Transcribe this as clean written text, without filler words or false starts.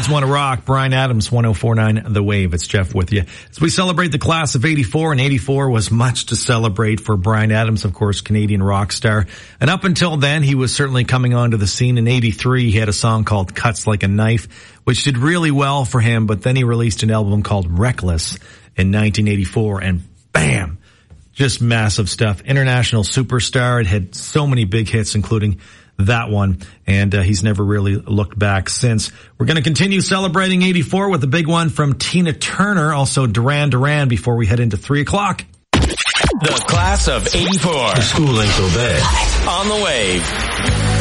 Kids Want to Rock, Bryan Adams, 104.9 The Wave. It's Jeff with you. As we celebrate the class of 84, and 84 was much to celebrate for Bryan Adams, of course, Canadian rock star. And up until then, he was certainly coming onto the scene. In 83, he had a song called Cuts Like a Knife, which did really well for him, but then he released an album called Reckless in 1984, and bam! Just massive stuff. International superstar. It had so many big hits, including that one, and he's never really looked back since. We're going to continue celebrating 84 with a big one from Tina Turner, also Duran Duran, before we head into 3 o'clock. The class of 84. The school ain't so bad. On the Wave.